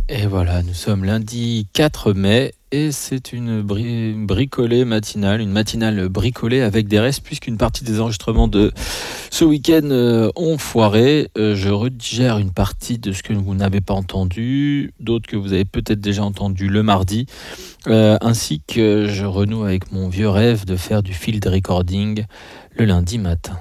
Et voilà, nous sommes lundi 4 mai et c'est une bricolée matinale, une matinale bricolée avec des restes puisqu'une partie des enregistrements de ce week-end ont foiré. Je redigère une partie de ce que vous n'avez pas entendu, d'autres que vous avez peut-être déjà entendu le mardi, ainsi que je renoue avec mon vieux rêve de faire du field recording le lundi matin.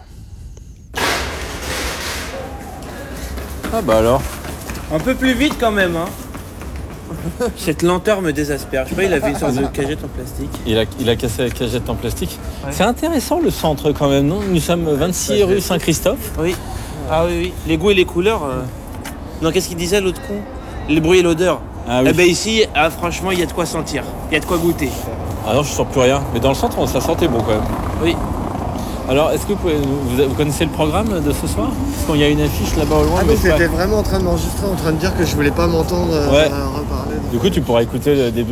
Ah bah alors. Un peu plus vite quand même, hein. Cette lenteur me désespère. Je sais pas, il avait une sorte de cagette en plastique. Il a cassé la cagette en plastique. Ouais. C'est intéressant le centre quand même, non ? Nous sommes 26 rue Saint-Christophe. Oui. Ah oui. Les goûts et les couleurs. Non, qu'est-ce qu'il disait l'autre con ? Le bruit et l'odeur. Ah oui. Eh ben ici, franchement, il y a de quoi sentir. Il y a de quoi goûter. Ah non, je sens plus rien. Mais dans le centre, ça sentait bon quand même. Oui. Alors, est-ce que vous connaissez le programme de ce soir ? Parce qu'il y a une affiche là-bas au loin. Ah mais c'était vraiment en train de m'enregistrer, en train de dire que je voulais pas m'entendre reparler. Du coup, tu pourras écouter le début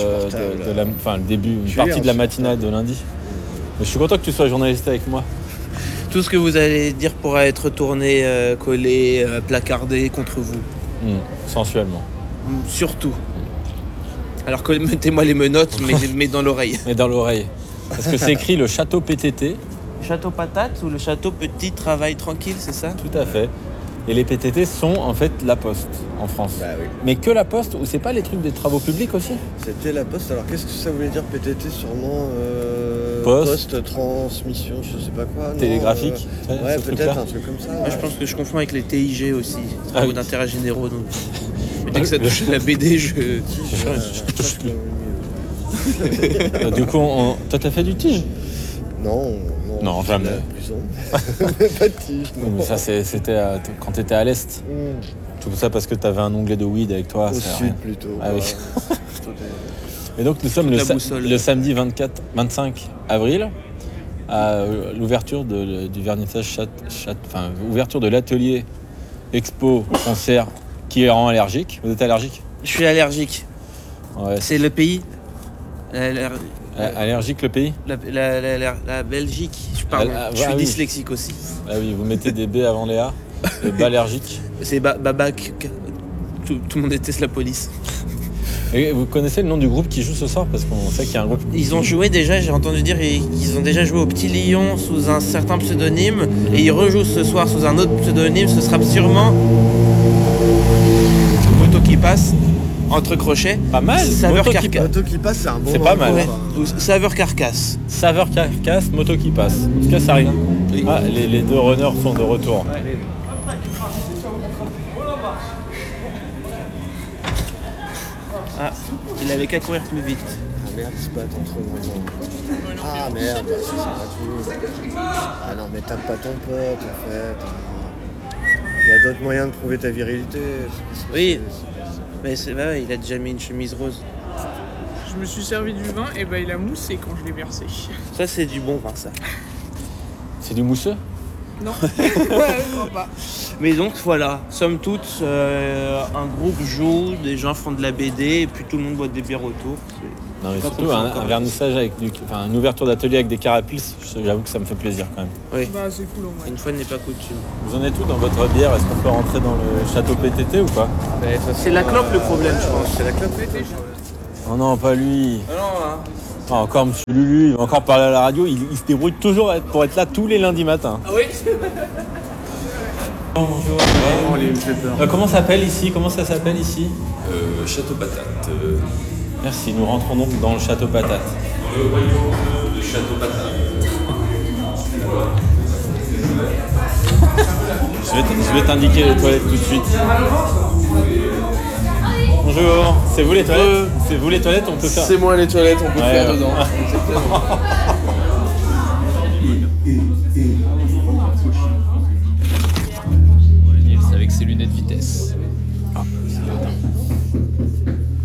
une partie de la matinale de lundi. Mais je suis content que tu sois journaliste avec moi. Tout ce que vous allez dire pourra être tourné, collé, placardé contre vous. Sensuellement. Surtout. Alors que mettez-moi les menottes, mais dans l'oreille. Mais dans l'oreille. Parce que c'est écrit le château PTT. Château patate ou le château petit travail tranquille, c'est ça ? Tout à fait. Et les PTT sont en fait la Poste en France. Bah oui. Mais que la Poste, ou c'est pas les trucs des travaux publics aussi ? C'était la poste, alors qu'est-ce que ça voulait dire PTT sûrement Poste, transmission, je sais pas quoi. télégraphique. Ouais, ce peut-être truc-là. un truc comme ça. Moi, je pense que je confonds avec les TIG aussi, Ah travaux oui. d'intérêt généraux. Donc... Mais dès que ça touche la BD, je touche plus. Du coup, toi t'as fait du tige ? Non, jamais. Mais pas de tige, non. Mais ça c'était quand t'étais à l'Est. Tout ça parce que t'avais un onglet de weed avec toi. Au ça sud rien. plutôt. Ah oui. Et donc nous sommes le samedi 25 avril à l'ouverture du vernissage ouverture de l'atelier expo concert qui rend allergique. Vous êtes allergique ? Je suis allergique. Ouais. C'est le pays. Allergique le pays ? La Belgique. Je suis dyslexique aussi. Ah oui, vous mettez des B avant les A. Et allergique. C'est Babac. Tout le monde déteste la police. Et vous connaissez le nom du groupe qui joue ce soir ? Parce qu'on sait qu'il y a un groupe. Ils ont joué déjà, j'ai entendu dire qu'ils ont déjà joué au Petit Lion sous un certain pseudonyme. Et ils rejouent ce soir sous un autre pseudonyme. Ce sera sûrement Moto qui passe. Entre crochets. Pas mal. Saveur carcasse. Moto qui passe, c'est un bon C'est nom, pas mal. quoi. Ouais. Saveur carcasse. Saveur carcasse, moto qui passe. En tout cas, ça arrive. Oui. Ah, les deux runners sont de retour. Ah, il avait qu'à courir plus vite. Ah merde, c'est pas ton trop vraiment. Ah merde, c'est pas tout. Ah non, mais tape pas ton pote en fait. Il y a d'autres moyens de prouver ta virilité. Oui. Mais c'est vrai, il a déjà mis une chemise rose. Je me suis servi du vin et il a moussé quand je l'ai versé. Ça, c'est du bon vin, ça. C'est du mousseux ? Non, je crois pas. Mais donc, voilà. Somme toute, un groupe joue, des gens font de la BD, et puis tout le monde boit des bières autour. Non, mais Pas surtout trop un encore. vernissage avec une ouverture d'atelier avec des carapices. J'avoue que ça me fait plaisir quand même. Oui. Bah, c'est cool au moins. Une fois n'est pas coutume. Vous en êtes où dans votre bière ? Est-ce qu'on peut rentrer dans le château PTT ou pas ? C'est la clope le problème, je pense. C'est la clope. Oh non, pas lui. Ah non, hein. Ah, encore Monsieur Lulu, il va encore parler à la radio. Il se débrouille toujours pour être là tous les lundis matins. Ah oui. Bonjour. Oh, il me fait peur. Comment ça s'appelle ici ? Comment ça s'appelle ici ? Château Patate. Merci, nous rentrons donc dans le château Patate. Dans le royaume de Château Patate. Je vais t'indiquer les toilettes tout de suite. Bonjour, c'est vous les toilettes ? C'est vous les toilettes, on peut faire. C'est moi les toilettes, on peut Ouais, faire ouais. dedans. Nils avec ses lunettes vitesse.